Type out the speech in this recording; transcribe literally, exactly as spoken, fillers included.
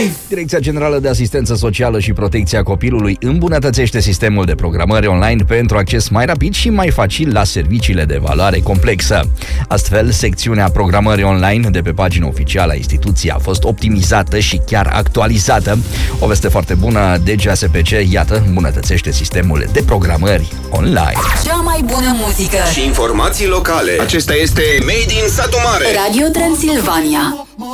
Life! Direcția Generală de Asistență Socială și Protecția Copilului îmbunătățește sistemul de programare online pentru acces mai rapid și mai facil la serviciile de valoare complexă. Astfel, secțiunea programării online de pe pagina oficială a instituției a fost optimizată și chiar actualizată. O veste foarte bună, D G A S P C, iată, îmbunătățește sistemul de programări online. Cea mai bună muzică și informații locale. Acesta este Made in Satu Mare. Radio Transilvania.